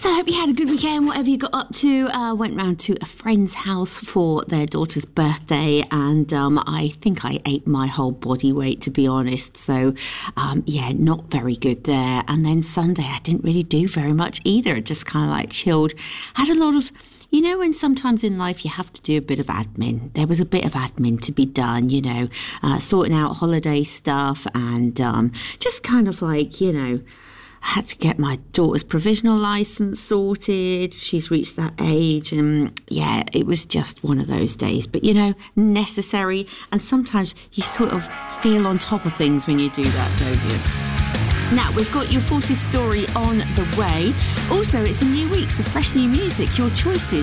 So I hope you had a good weekend, whatever you got up to. Went round to a friend's house for their daughter's birthday, and I think I ate my whole body weight, to be honest. So, yeah, not very good there. And then Sunday, I didn't really do very much either. Just kind of like chilled. Had a lot of... You know, when sometimes in life you have to do a bit of admin. There was a bit of admin to be done, you know, sorting out holiday stuff and just kind of like, you know, I had to get my daughter's provisional license sorted. She's reached that age and yeah, it was just one of those days. But, you know, necessary. And sometimes you sort of feel on top of things when you do that, don't you? Now, we've got your Forces story on the way. Also, it's a new week, so fresh new music, your choices.